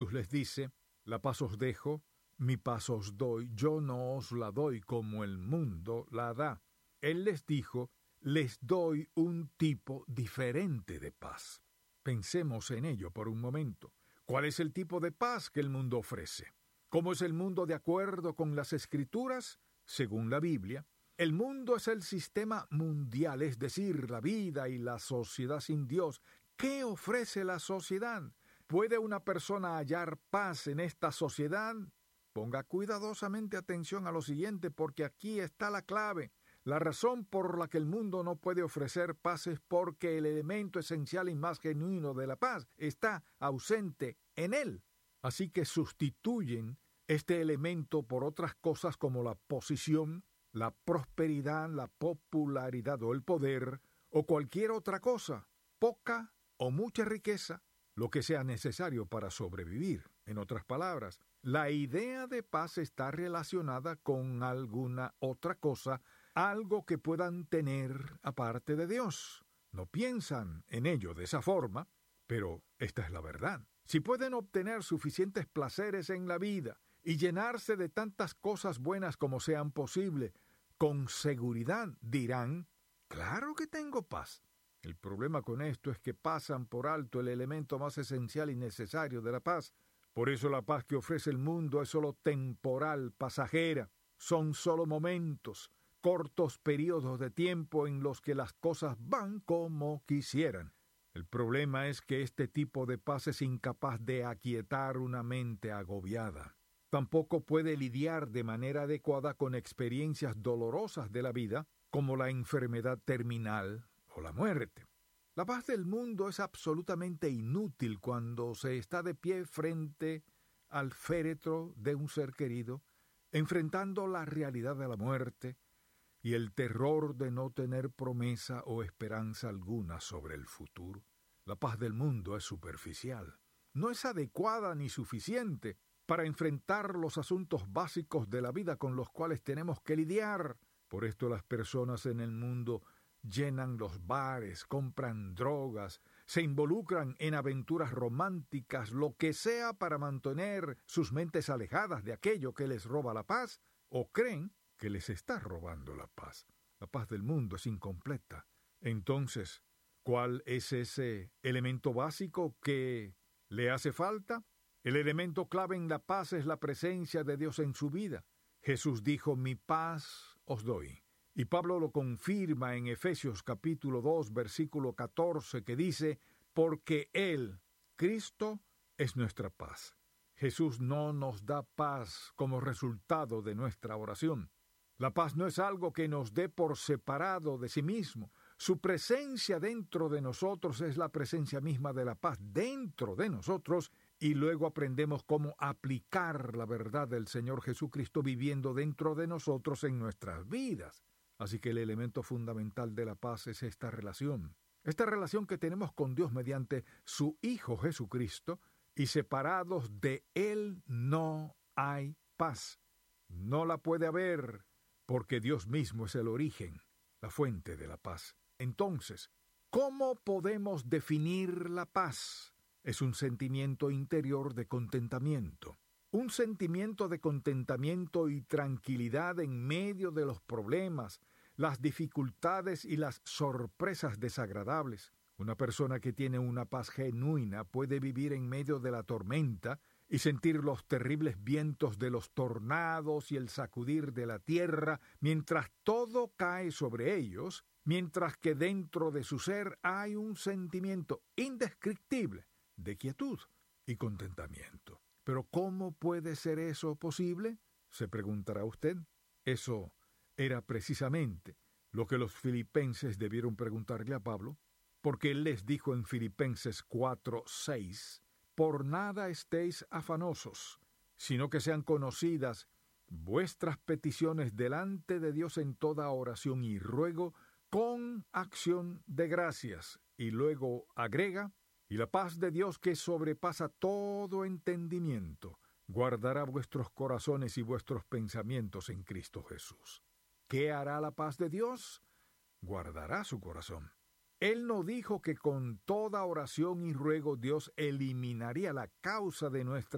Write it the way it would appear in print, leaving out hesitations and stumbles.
Jesús les dice: la paz os dejo, mi paz os doy, yo no os la doy como el mundo la da. Él les dijo: les doy un tipo diferente de paz. Pensemos en ello por un momento. ¿Cuál es el tipo de paz que el mundo ofrece? ¿Cómo es el mundo de acuerdo con las Escrituras? Según la Biblia, el mundo es el sistema mundial, es decir, la vida y la sociedad sin Dios. ¿Qué ofrece la sociedad? ¿Puede una persona hallar paz en esta sociedad? Ponga cuidadosamente atención a lo siguiente, porque aquí está la clave. La razón por la que el mundo no puede ofrecer paz es porque el elemento esencial y más genuino de la paz está ausente en él. Así que sustituyen este elemento por otras cosas como la posición, la prosperidad, la popularidad o el poder, o cualquier otra cosa, poca o mucha riqueza, lo que sea necesario para sobrevivir. En otras palabras, la idea de paz está relacionada con alguna otra cosa, algo que puedan tener aparte de Dios. No piensan en ello de esa forma, pero esta es la verdad. Si pueden obtener suficientes placeres en la vida y llenarse de tantas cosas buenas como sean posible, con seguridad dirán: claro que tengo paz. El problema con esto es que pasan por alto el elemento más esencial y necesario de la paz. Por eso la paz que ofrece el mundo es solo temporal, pasajera. Son solo momentos, cortos periodos de tiempo en los que las cosas van como quisieran. El problema es que este tipo de paz es incapaz de aquietar una mente agobiada. Tampoco puede lidiar de manera adecuada con experiencias dolorosas de la vida, como la enfermedad terminal o la muerte. La paz del mundo es absolutamente inútil cuando se está de pie frente al féretro de un ser querido, enfrentando la realidad de la muerte y el terror de no tener promesa o esperanza alguna sobre el futuro. La paz del mundo es superficial. No es adecuada ni suficiente para enfrentar los asuntos básicos de la vida con los cuales tenemos que lidiar. Por esto las personas en el mundo llenan los bares, compran drogas, se involucran en aventuras románticas, lo que sea para mantener sus mentes alejadas de aquello que les roba la paz, o creen que les está robando la paz. La paz del mundo es incompleta. Entonces, ¿cuál es ese elemento básico que le hace falta? El elemento clave en la paz es la presencia de Dios en su vida. Jesús dijo: mi paz os doy. Y Pablo lo confirma en Efesios capítulo 2, versículo 14, que dice: porque Él, Cristo, es nuestra paz. Jesús no nos da paz como resultado de nuestra oración. La paz no es algo que nos dé por separado de sí mismo. Su presencia dentro de nosotros es la presencia misma de la paz dentro de nosotros, y luego aprendemos cómo aplicar la verdad del Señor Jesucristo viviendo dentro de nosotros en nuestras vidas. Así que el elemento fundamental de la paz es esta relación que tenemos con Dios mediante su Hijo Jesucristo, y separados de Él no hay paz. No la puede haber, porque Dios mismo es el origen, la fuente de la paz. Entonces, ¿cómo podemos definir la paz? Es un sentimiento interior de contentamiento. Un sentimiento de contentamiento y tranquilidad en medio de los problemas, las dificultades y las sorpresas desagradables. Una persona que tiene una paz genuina puede vivir en medio de la tormenta y sentir los terribles vientos de los tornados y el sacudir de la tierra, mientras todo cae sobre ellos, mientras que dentro de su ser hay un sentimiento indescriptible de quietud y contentamiento. ¿Pero cómo puede ser eso posible?, se preguntará usted. Eso era precisamente lo que los filipenses debieron preguntarle a Pablo, porque él les dijo en Filipenses 4:6, por nada estéis afanosos, sino que sean conocidas vuestras peticiones delante de Dios en toda oración y ruego con acción de gracias. Y luego agrega: y la paz de Dios, que sobrepasa todo entendimiento, guardará vuestros corazones y vuestros pensamientos en Cristo Jesús. ¿Qué hará la paz de Dios? Guardará su corazón. Él no dijo que con toda oración y ruego Dios eliminaría la causa de nuestra